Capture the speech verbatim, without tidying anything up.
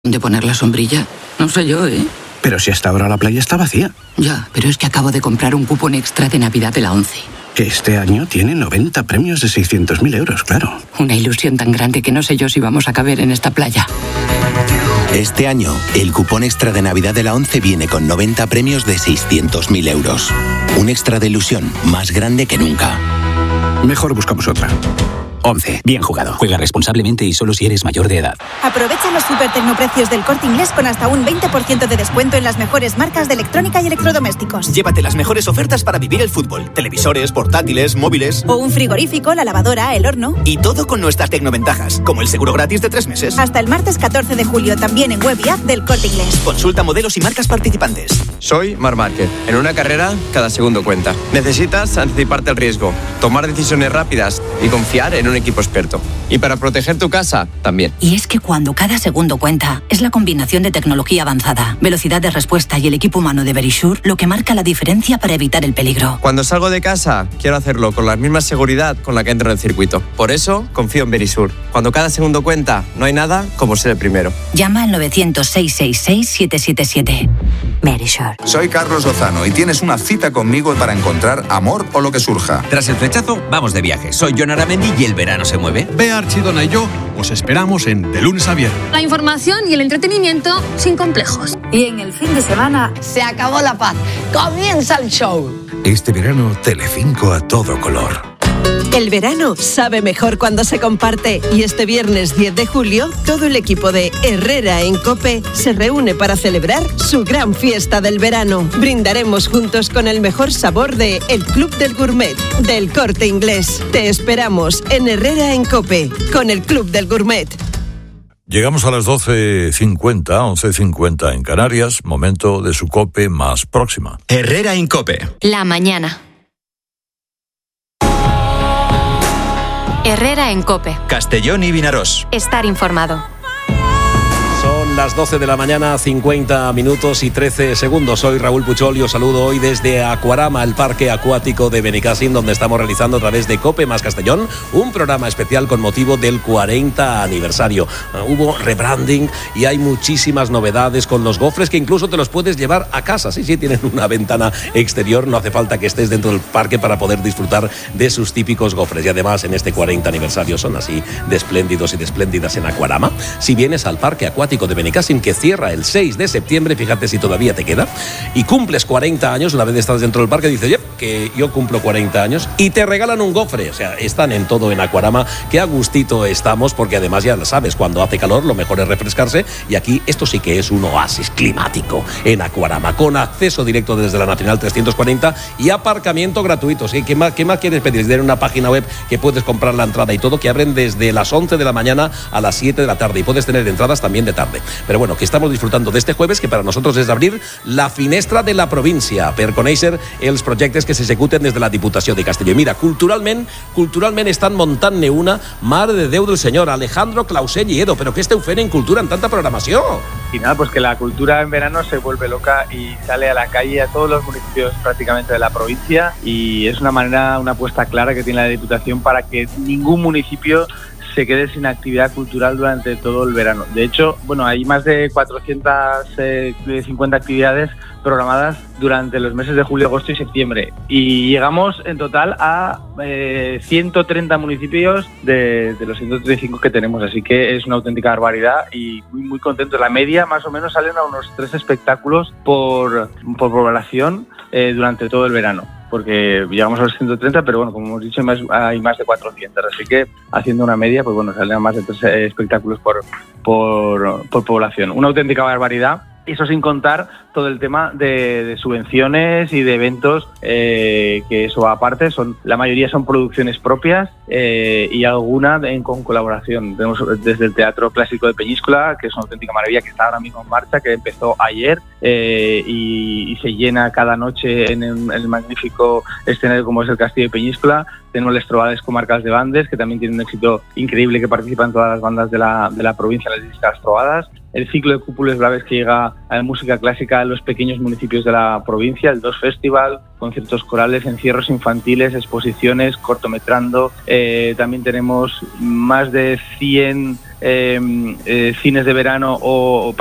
¿De poner la sombrilla? No sé yo, ¿eh? Pero si hasta ahora la playa está vacía. Ya, pero es que acabo de comprar un cupón extra de Navidad de la ONCE. Que este año tiene noventa premios de seiscientos mil euros, claro. Una ilusión tan grande que no sé yo si vamos a caber en esta playa. Este año, el cupón extra de Navidad de la ONCE viene con noventa premios de seiscientos mil euros. Un extra de ilusión más grande que nunca. Mejor buscamos otra. ONCE. Bien jugado. Juega responsablemente y solo si eres mayor de edad. Aprovecha los super tecnoprecios del Corte Inglés con hasta un veinte por ciento de descuento en las mejores marcas de electrónica y electrodomésticos. Llévate las mejores ofertas para vivir el fútbol. Televisores, portátiles, móviles. O un frigorífico, la lavadora, el horno. Y todo con nuestras tecnoventajas, como el seguro gratis de tres meses. Hasta el martes catorce de julio, también en web y app del Corte Inglés. Consulta modelos y marcas participantes. Soy Marc Márquez. En una carrera, cada segundo cuenta. Necesitas anticiparte al riesgo, tomar decisiones rápidas y confiar en un equipo experto. Y para proteger tu casa, también. Y es que cuando cada segundo cuenta, es la combinación de tecnología avanzada, velocidad de respuesta y el equipo humano de Verisure lo que marca la diferencia para evitar el peligro. Cuando salgo de casa, quiero hacerlo con la misma seguridad con la que entro en el circuito. Por eso, confío en Verisure. Cuando cada segundo cuenta, no hay nada como ser el primero. Llama al novecientos, seiscientos sesenta y seis, siete siete siete. Verisure. Soy Carlos Lozano y tienes una cita conmigo para encontrar amor o lo que surja. Tras el flechazo, vamos de viaje. Soy Jon Aramendi y el verano se mueve. Bea Archidona y yo os esperamos en De Lunes a Viernes. La información y el entretenimiento sin complejos. Y en el fin de semana se acabó la paz. Comienza el show. Este verano, Telecinco a todo color. El verano sabe mejor cuando se comparte y este viernes diez de julio todo el equipo de Herrera en COPE se reúne para celebrar su gran fiesta del verano. Brindaremos juntos con el mejor sabor de El Club del Gourmet del Corte Inglés. Te esperamos en Herrera en COPE con el Club del Gourmet. Llegamos a las doce cincuenta, once cincuenta en Canarias, momento de su COPE más próxima. Herrera en COPE. La mañana. Herrera en COPE. Castellón y Vinarós. Estar informado. Son las doce de la mañana, cincuenta minutos y trece segundos. Soy Raúl Puchol y os saludo hoy desde Aquarama, el parque acuático de Benicàssim, donde estamos realizando a través de COPE más Castellón un programa especial con motivo del cuarenta aniversario. Uh, hubo rebranding y hay muchísimas novedades con los gofres que incluso te los puedes llevar a casa. Sí, sí, tienen una ventana exterior, no hace falta que estés dentro del parque para poder disfrutar de sus típicos gofres. Y además en este cuarenta aniversario son así de espléndidos y de espléndidas en Aquarama. Si vienes al parque acuático de Benicàssim, que cierra el seis de septiembre, fíjate si todavía te queda, y cumples cuarenta años, una vez estás dentro del parque, dices, oye, que yo cumplo cuarenta años, y te regalan un gofre. O sea, están en todo en Aquarama, que a gustito estamos, porque además ya lo sabes, cuando hace calor lo mejor es refrescarse, y aquí esto sí que es un oasis climático en Aquarama, con acceso directo desde la Nacional trescientos cuarenta y aparcamiento gratuito. ¿Sí? ¿Qué más, qué más quieres pedir? Tienen una página web que puedes comprar la entrada y todo, que abren desde las once de la mañana a las siete de la tarde, y puedes tener entradas también de tarde. Pero bueno, que estamos disfrutando de este jueves, que para nosotros es abrir la finestra de la província per conèixer els projectes que s'executen des de la Diputació de Castelló. I mira, culturalment, culturalment estan muntant-ne una, mare de Déu del Senyor, Alejandro, Clausell i Edo, però què esteu fent en cultura en tanta programació? Y nada, pues que la cultura en verano se vuelve loca y sale a la calle a todos los municipios prácticamente de la provincia, y es una manera, una apuesta clara que tiene la Diputación para que ningún municipio se quede sin actividad cultural durante todo el verano. De hecho, bueno, hay más de cuatrocientas cincuenta actividades programadas durante los meses de julio, agosto y septiembre. Y llegamos en total a eh, ciento treinta municipios de, de los ciento treinta y cinco que tenemos. Así que es una auténtica barbaridad y muy, muy contentos. La media más o menos salen a unos tres espectáculos por, por población eh, durante todo el verano. Porque llegamos a los ciento treinta, pero bueno, como hemos dicho, hay más, hay más de cuatrocientos, así que haciendo una media, pues bueno, salen más de tres espectáculos por, por, por población. Una auténtica barbaridad. Eso sin contar todo el tema de, de subvenciones y de eventos, eh, que eso aparte, son la mayoría son producciones propias eh, y alguna en, con colaboración. Tenemos desde el Teatro Clásico de Peñíscola, que es una auténtica maravilla, que está ahora mismo en marcha, que empezó ayer eh, y, y se llena cada noche en el, en el magnífico escenario como es el Castillo de Peñíscola. Tenemos las Trobades Comarcals de Bandes, que también tienen un éxito increíble, que participan todas las bandas de la, de la provincia en las distintas trovadas. el ciclo de Cúpules Braves que llega a la música clásica a los pequeños municipios de la provincia, el dos Festival, conciertos corales, encierros infantiles, exposiciones, cortometrando. Eh, también tenemos más de cien eh, eh, cines de verano o